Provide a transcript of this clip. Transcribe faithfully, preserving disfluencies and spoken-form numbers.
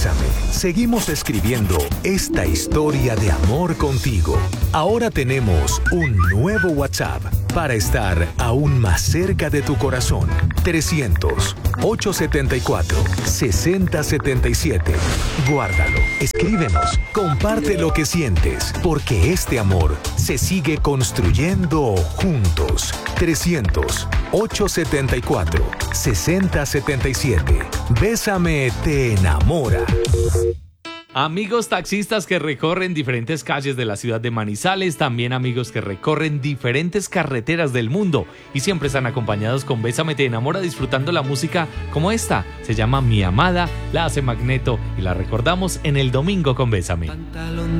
Bésame, seguimos escribiendo esta historia de amor contigo. Ahora tenemos un nuevo WhatsApp para estar aún más cerca de tu corazón. trescientos, ochocientos setenta y cuatro, sesenta setenta y siete. Guárdalo, escríbenos, comparte lo que sientes, porque este amor se sigue construyendo juntos. trescientos, ochocientos setenta y cuatro, sesenta setenta y siete. Bésame te enamora. Amigos taxistas que recorren diferentes calles de la ciudad de Manizales, también amigos que recorren diferentes carreteras del mundo y siempre están acompañados con Bésame te enamora, disfrutando la música como esta. Se llama Mi Amada, la hace Magneto y la recordamos en el domingo con Bésame.